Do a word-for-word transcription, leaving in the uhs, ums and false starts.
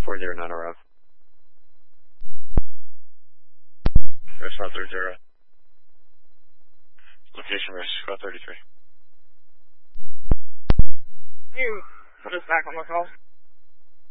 four zero nine R F. Squad thirty zero. Location risk, Squad thirty-three. You put us back on the call.